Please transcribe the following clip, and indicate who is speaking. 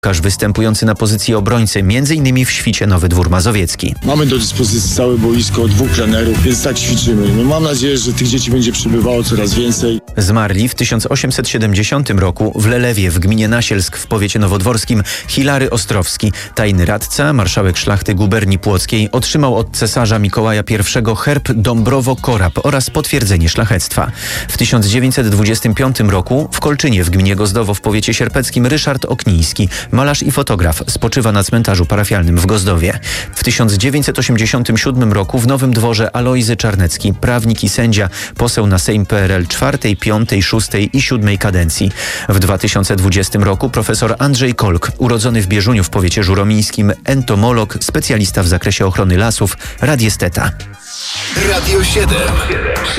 Speaker 1: Piłkarz występujący na pozycji obrońcy, m.in. w Świcie Nowy Dwór Mazowiecki.
Speaker 2: Mamy do dyspozycji całe boisko, 2 trenerów, więc tak ćwiczymy. Mam nadzieję, że tych dzieci będzie przybywało coraz więcej.
Speaker 1: Zmarli w 1870 roku w Lelewie w gminie Nasielsk w powiecie nowodworskim Hilary Ostrowski. Tajny radca, marszałek szlachty guberni płockiej, otrzymał od cesarza Mikołaja I herb Dąbrowo-Korab oraz potwierdzenie szlachectwa. W 1925 roku w Kolczynie w gminie Gozdowo w powiecie sierpeckim Ryszard Okniński, malarz i fotograf, spoczywa na cmentarzu parafialnym w Gozdowie. W 1987 roku w Nowym Dworze Alojzy Czarnecki, prawnik i sędzia, poseł na Sejm PRL 4., 5., 6. i 7. kadencji. W 2020 roku profesor Andrzej Kolk, urodzony w Bieżuniu w powiecie żuromińskim, entomolog, specjalista w zakresie ochrony lasów, radiesteta.
Speaker 3: Radio 7.